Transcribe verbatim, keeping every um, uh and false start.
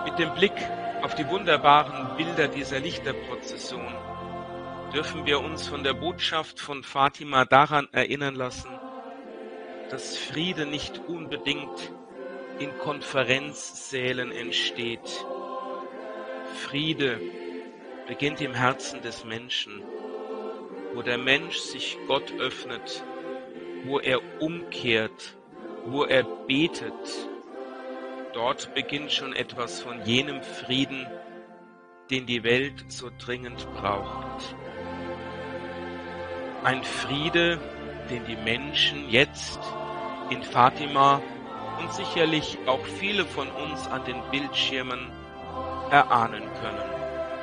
Mit dem Blick auf die wunderbaren Bilder dieser Lichterprozession dürfen wir uns von der Botschaft von Fatima daran erinnern lassen, dass Friede nicht unbedingt in Konferenzsälen entsteht. Friede beginnt im Herzen des Menschen, wo der Mensch sich Gott öffnet, wo er umkehrt, wo er betet. Dort beginnt schon etwas von jenem Frieden, den die Welt so dringend braucht. Ein Friede, den die Menschen jetzt in Fatima und sicherlich auch viele von uns an den Bildschirmen erahnen können.